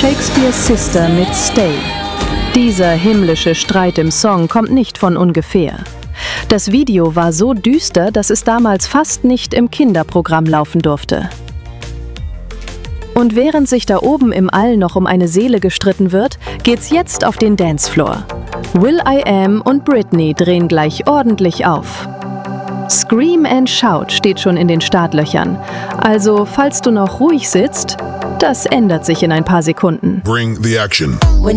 Shakespeare's Sister mit Stay. Dieser himmlische Streit im Song kommt nicht von ungefähr. Das Video war so düster, dass es damals fast nicht im Kinderprogramm laufen durfte. Und während sich da oben im All noch um eine Seele gestritten wird, geht's jetzt auf den Dancefloor. will.i.am und Britney drehen gleich ordentlich auf. Scream and Shout steht schon in den Startlöchern. Also, falls du noch ruhig sitzt, das ändert sich in ein paar Sekunden. Bring the action.